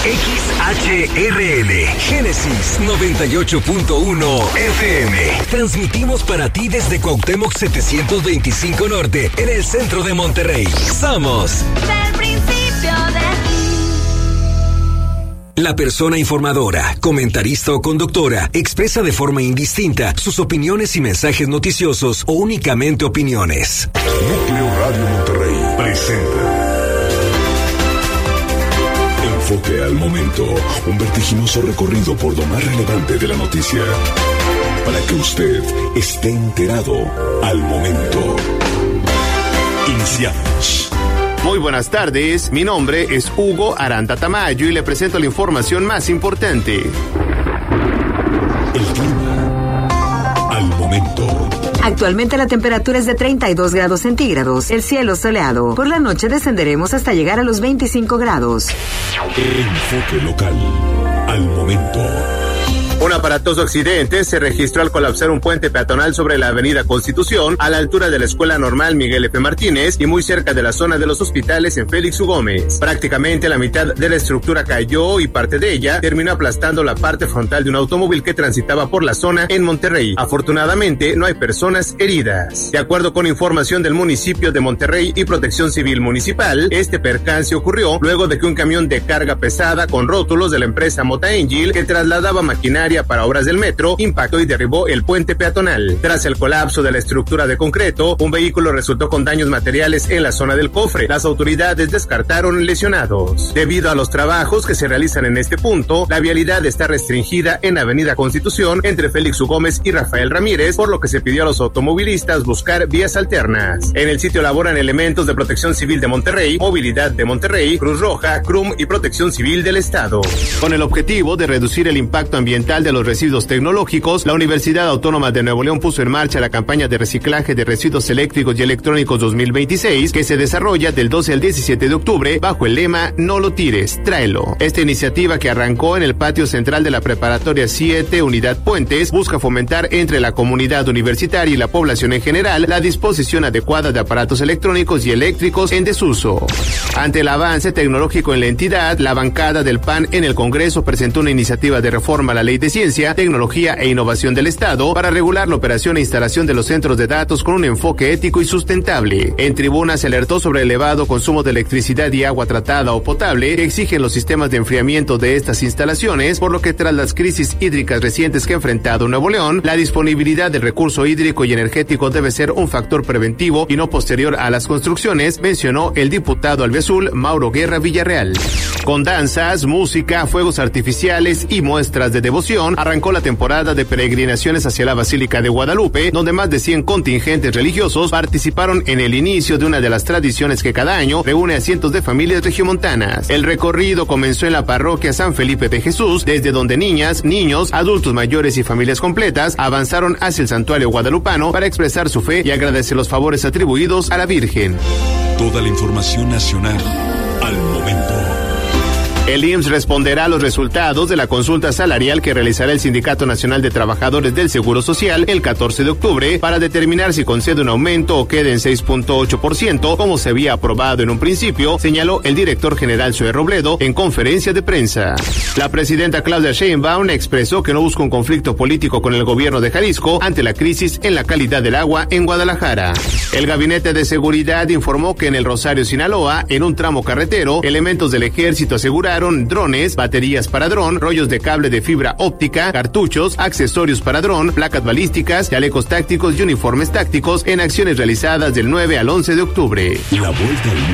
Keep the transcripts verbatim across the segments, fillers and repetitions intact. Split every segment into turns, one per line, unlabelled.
X H R L, Génesis noventa y ocho punto uno F M. Transmitimos para ti desde Cuauhtémoc setecientos veinticinco Norte, en el centro de Monterrey. Somos
del principio de
la persona informadora, comentarista o conductora expresa de forma indistinta sus opiniones y mensajes noticiosos o únicamente opiniones.
Núcleo Radio Monterrey presenta Enfoque al Momento, un vertiginoso recorrido por lo más relevante de la noticia, para que usted esté enterado al momento. Iniciamos.
Muy buenas tardes, mi nombre es Hugo Aranda Tamayo y le presento la información más importante.
El clima al momento.
Actualmente la temperatura es de treinta y dos grados centígrados, el cielo soleado. Por la noche descenderemos hasta llegar a los veinticinco grados.
Enfoque local al momento.
Un aparatoso accidente se registró al colapsar un puente peatonal sobre la avenida Constitución, a la altura de la Escuela Normal Miguel F. Martínez y muy cerca de la zona de los hospitales en Félix U. Gómez. Prácticamente la mitad de la estructura cayó y parte de ella terminó aplastando la parte frontal de un automóvil que transitaba por la zona en Monterrey. Afortunadamente, no hay personas heridas. De acuerdo con información del municipio de Monterrey y Protección Civil Municipal, este percance ocurrió luego de que un camión de carga pesada con rótulos de la empresa Mota Angel, que trasladaba maquinaria para obras del metro, impactó y derribó el puente peatonal. Tras el colapso de la estructura de concreto, un vehículo resultó con daños materiales en la zona del cofre. Las autoridades descartaron lesionados. Debido a los trabajos que se realizan en este punto, la vialidad está restringida en Avenida Constitución entre Félix U. Gómez y Rafael Ramírez, por lo que se pidió a los automovilistas buscar vías alternas. En el sitio laboran elementos de Protección Civil de Monterrey, Movilidad de Monterrey, Cruz Roja, C R U M y Protección Civil del Estado. Con el objetivo de reducir el impacto ambiental de los residuos tecnológicos, la Universidad Autónoma de Nuevo León puso en marcha la campaña de reciclaje de residuos eléctricos y electrónicos dos mil veintiséis, que se desarrolla del doce al diecisiete de octubre bajo el lema No lo tires, tráelo. Esta iniciativa, que arrancó en el patio central de la Preparatoria siete Unidad Puentes, busca fomentar entre la comunidad universitaria y la población en general la disposición adecuada de aparatos electrónicos y eléctricos en desuso. Ante el avance tecnológico en la entidad, la bancada del P A N en el Congreso presentó una iniciativa de reforma a la Ley de Ciencia, Tecnología e Innovación del Estado para regular la operación e instalación de los centros de datos con un enfoque ético y sustentable. En tribuna se alertó sobre el elevado consumo de electricidad y agua tratada o potable que exigen los sistemas de enfriamiento de estas instalaciones, por lo que tras las crisis hídricas recientes que ha enfrentado Nuevo León, la disponibilidad del recurso hídrico y energético debe ser un factor preventivo y no posterior a las construcciones, mencionó el diputado albiazul Mauro Guerra Villarreal. Con danzas, música, fuegos artificiales y muestras de devoción, arrancó la temporada de peregrinaciones hacia la Basílica de Guadalupe, donde más de cien contingentes religiosos participaron en el inicio de una de las tradiciones que cada año reúne a cientos de familias regiomontanas. El recorrido comenzó en la parroquia San Felipe de Jesús, desde donde niñas, niños, adultos mayores y familias completas avanzaron hacia el santuario guadalupano para expresar su fe y agradecer los favores atribuidos a la Virgen.
Toda la información nacional al momento.
El I M S S responderá a los resultados de la consulta salarial que realizará el Sindicato Nacional de Trabajadores del Seguro Social el catorce de octubre para determinar si concede un aumento o queda en seis punto ocho por ciento, como se había aprobado en un principio, señaló el director general Zoe Robledo en conferencia de prensa. La presidenta Claudia Sheinbaum expresó que no busca un conflicto político con el gobierno de Jalisco ante la crisis en la calidad del agua en Guadalajara. El Gabinete de Seguridad informó que en el Rosario, Sinaloa, en un tramo carretero, elementos del ejército aseguraron drones, baterías para dron, rollos de cable de fibra óptica, cartuchos, accesorios para dron, placas balísticas, chalecos tácticos y uniformes tácticos en acciones realizadas del nueve al once de octubre.
La vuelta al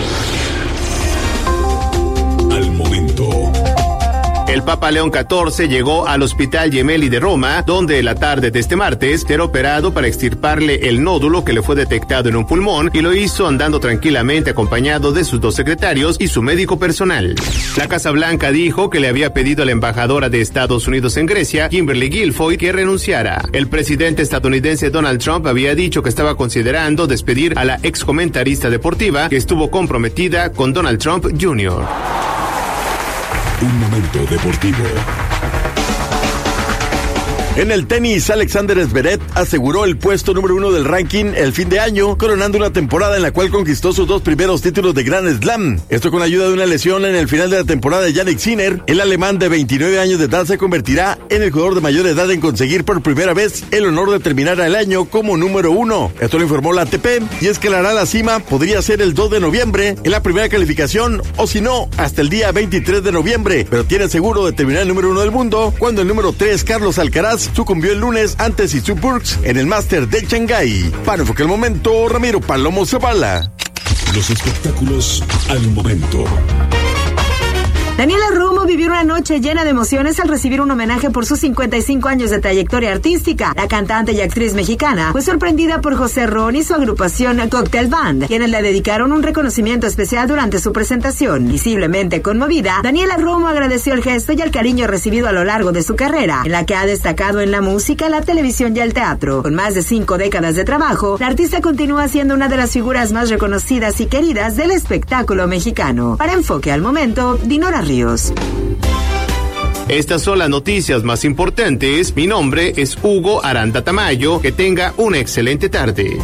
mundo al momento.
El Papa León catorce llegó al Hospital Gemelli de Roma, donde la tarde de este martes será operado para extirparle el nódulo que le fue detectado en un pulmón, y lo hizo andando tranquilamente acompañado de sus dos secretarios y su médico personal. La Casa Blanca dijo que le había pedido a la embajadora de Estados Unidos en Grecia, Kimberly Guilfoyle, que renunciara. El presidente estadounidense Donald Trump había dicho que estaba considerando despedir a la ex comentarista deportiva que estuvo comprometida con Donald Trump junior
Un momento deportivo.
En el tenis, Alexander Zverev aseguró el puesto número uno del ranking el fin de año, coronando una temporada en la cual conquistó sus dos primeros títulos de Grand Slam. Esto con ayuda de una lesión en el final de la temporada de Jannik Sinner. El alemán de veintinueve años de edad se convertirá en el jugador de mayor edad en conseguir por primera vez el honor de terminar el año como número uno. Esto lo informó la A T P, y escalará la cima podría ser el dos de noviembre en la primera calificación, o si no, hasta el día veintitrés de noviembre, pero tiene seguro de terminar el número uno del mundo cuando el número tres, Carlos Alcaraz, sucumbió el lunes ante Sissu Burks en el Master de Shanghái. Para enfocar el momento, Ramiro Palomo Zavala.
Los espectáculos al momento.
Daniela Romo vivió una noche llena de emociones al recibir un homenaje por sus cincuenta y cinco años de trayectoria artística. La cantante y actriz mexicana fue sorprendida por José Ron y su agrupación Cocktail Band, quienes le dedicaron un reconocimiento especial durante su presentación. Visiblemente conmovida, Daniela Romo agradeció el gesto y el cariño recibido a lo largo de su carrera, en la que ha destacado en la música, la televisión y el teatro. Con más de cinco décadas de trabajo, la artista continúa siendo una de las figuras más reconocidas y queridas del espectáculo mexicano. Para Enfoque al Momento, Dinora Ríos.
Estas son las noticias más importantes. Mi nombre es Hugo Aranda Tamayo. Que tenga una excelente tarde.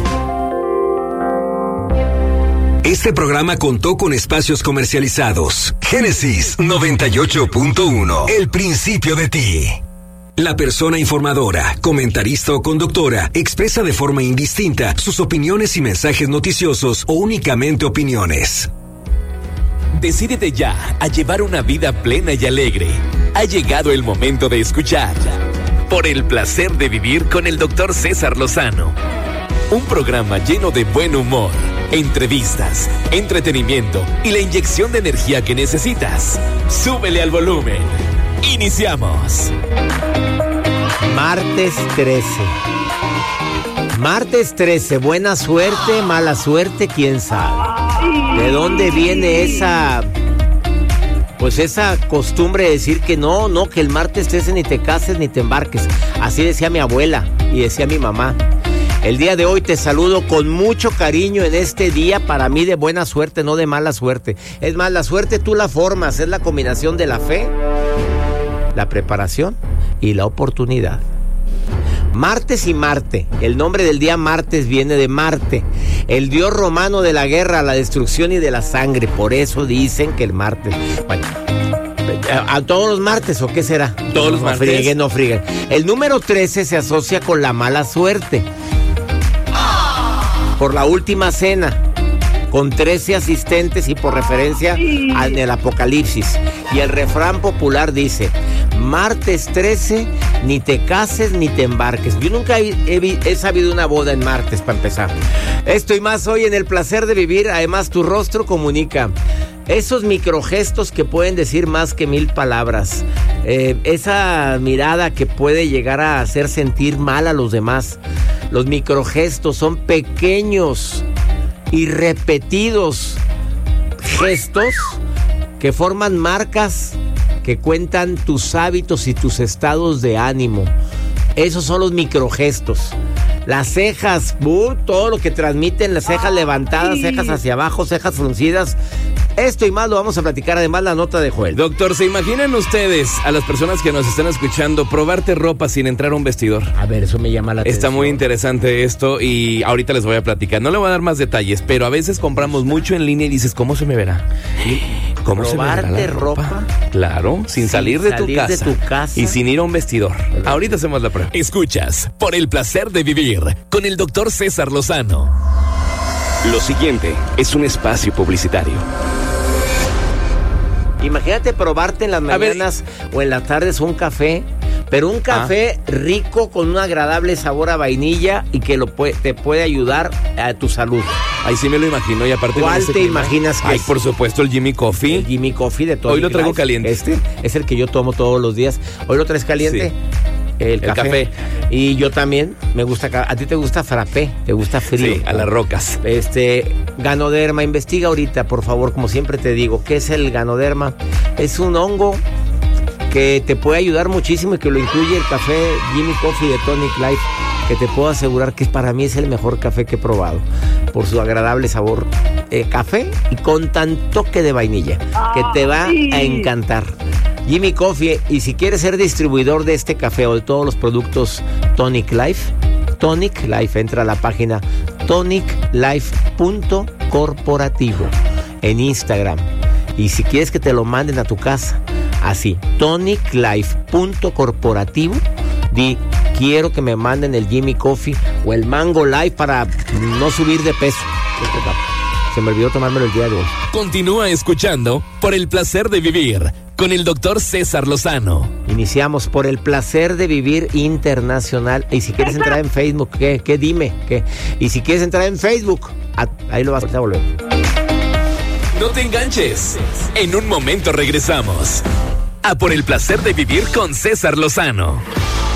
Este programa contó con espacios comercializados. Génesis noventa y ocho punto uno. El principio de ti. La persona informadora, comentarista o conductora expresa de forma indistinta sus opiniones y mensajes noticiosos o únicamente opiniones.
Decídete ya a llevar una vida plena y alegre. Ha llegado el momento de escuchar Por el placer de vivir con el doctor César Lozano. Un programa lleno de buen humor, entrevistas, entretenimiento y la inyección de energía que necesitas. Súbele al volumen. Iniciamos.
Martes trece. Martes trece. Buena suerte, mala suerte, quién sabe. ¿De dónde viene esa, pues esa costumbre de decir que no, no, que el martes trece ni te cases ni te embarques? Así decía mi abuela y decía mi mamá. El día de hoy te saludo con mucho cariño en este día para mí de buena suerte, no de mala suerte. Es más, la suerte tú la formas, es la combinación de la fe, la preparación y la oportunidad. Martes y Marte. El nombre del día martes viene de Marte, el dios romano de la guerra, la destrucción y de la sangre. Por eso dicen que el martes... Bueno, ¿a, a todos los martes o qué será?
Todos los
no,
martes.
Frieguen, no frieguen. El número trece se asocia con la mala suerte. Por la última cena, con trece asistentes y por referencia al el Apocalipsis. Y el refrán popular dice: martes trece, ni te cases ni te embarques. Yo nunca he, he, he sabido una boda en martes, para empezar. Esto y más hoy en El Placer de Vivir. Además, tu rostro comunica. Esos microgestos que pueden decir más que mil palabras. Eh, esa mirada que puede llegar a hacer sentir mal a los demás. Los microgestos son pequeños y repetidos gestos que forman marcas que cuentan tus hábitos y tus estados de ánimo. Esos son los microgestos. Las cejas, uh, todo lo que transmiten, las cejas levantadas, cejas hacia abajo, cejas fruncidas. Esto y más lo vamos a platicar, además la nota de Joel.
Doctor, ¿se imaginan ustedes, a las personas que nos están escuchando, probarte ropa sin entrar a un vestidor?
A ver, eso me llama la atención.
Está muy interesante esto y ahorita les voy a platicar. No le voy a dar más detalles, pero a veces compramos mucho en línea y dices, ¿cómo se me verá? ¿Cómo se me verá la ropa? ropa? Claro, sin, sin salir, de,
salir
tu casa,
de tu casa
y sin ir a un vestidor. ¿Verdad? Ahorita hacemos la prueba. Escuchas Por el Placer de Vivir con el doctor César Lozano.
Lo siguiente es un espacio publicitario.
Imagínate probarte en las mañanas o en las tardes un café, pero un café ah. rico con un agradable sabor a vainilla y que lo puede, te puede ayudar a tu salud.
Ahí sí me lo imagino y aparte...
¿Cuál te clima? Imaginas que
Ay,
es?
por supuesto, el Jimmy Coffee.
El Jimmy Coffee de todo.
Hoy lo traigo Life. Caliente.
Este es el que yo tomo todos los días. ¿Hoy lo traes caliente?
Sí.
El, el café. café. Y yo también me gusta. ¿A ti te gusta frappé? ¿Te gusta frío?
Sí, a las rocas.
Este, Ganoderma, investiga ahorita, por favor, como siempre te digo, ¿qué es el Ganoderma? Es un hongo que te puede ayudar muchísimo y que lo incluye el café Jimmy Coffee de Tonic Life, que te puedo asegurar que para mí es el mejor café que he probado, por su agradable sabor. Eh, café y con tan toque de vainilla, que te va a encantar. Jimmy Coffee. Y si quieres ser distribuidor de este café o de todos los productos Tonic Life, Tonic Life, entra a la página tonic life punto corporativo en Instagram. Y si quieres que te lo manden a tu casa, así, tonic life punto corporativo, di, quiero que me manden el Jimmy Coffee o el Mango Life para no subir de peso. Se me olvidó tomármelo el día de hoy.
Continúa escuchando Por el Placer de Vivir con el doctor César Lozano.
Iniciamos Por el Placer de Vivir Internacional. Y si quieres entrar en Facebook, ¿qué? ¿Qué? Dime, ¿qué? Y si quieres entrar en Facebook, ahí lo vas a volver.
No te enganches. En un momento regresamos a Por el Placer de Vivir con César Lozano.